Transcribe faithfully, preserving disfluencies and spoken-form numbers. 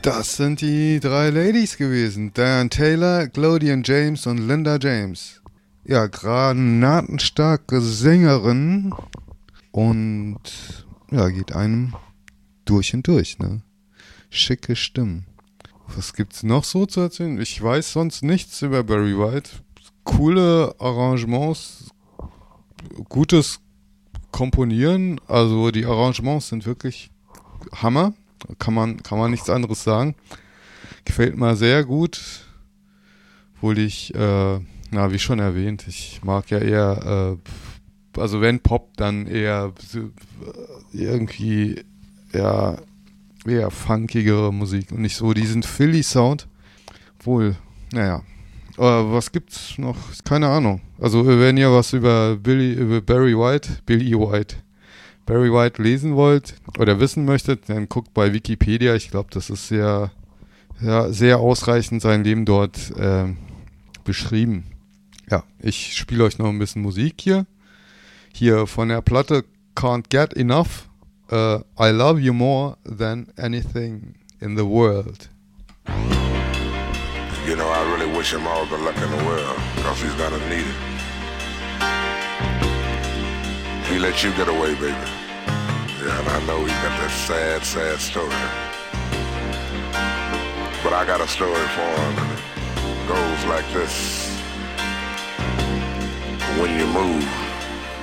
Das sind die drei Ladies gewesen. Diane Taylor, Claudian James und Linda James. Ja, granatenstarke Sängerin und ja, geht einem durch und durch, ne? Schicke Stimmen. Was gibt's noch so zu erzählen? Ich weiß sonst nichts über Barry White. Coole Arrangements, gutes Komponieren, also die Arrangements sind wirklich Hammer. Kann man, kann man nichts anderes sagen. Gefällt mir sehr gut. Obwohl ich, äh, na, wie schon erwähnt, ich mag ja eher, äh, also wenn Pop, dann eher äh, irgendwie, ja, eher funkigere Musik und nicht so diesen Philly-Sound. Obwohl, naja. Aber was gibt's noch? Keine Ahnung. Also wenn ihr was über Billy, über Barry White, Billy White, Barry White lesen wollt oder wissen möchtet, dann guckt bei Wikipedia. Ich glaube, das ist sehr, ja, sehr ausreichend sein Leben dort äh, beschrieben. Ja, ich spiele euch noch ein bisschen Musik hier. Hier von der Platte Can't Get Enough. Uh, I Love You More Than Anything in the World. You know, I really wish him all the luck in the world, because he's gonna need it. He let you get away, baby. Yeah, and I know he's got that sad, sad story. But I got a story for him, and it goes like this. When you move,